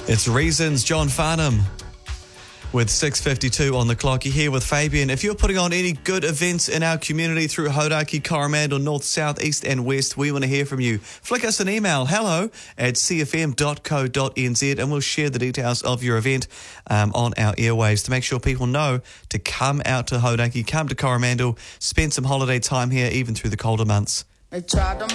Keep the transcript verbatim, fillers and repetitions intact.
It's Reasons, John Farnham. With six fifty-two on the clock, you're here with Fabian. If you're putting on any good events in our community through Hauraki, Coromandel, North, South, East and West, we want to hear from you. Flick us an email, hello at c f m dot co dot n z, and we'll share the details of your event um, on our airwaves to make sure people know to come out to Hauraki, come to Coromandel, spend some holiday time here even through the colder months. They tried to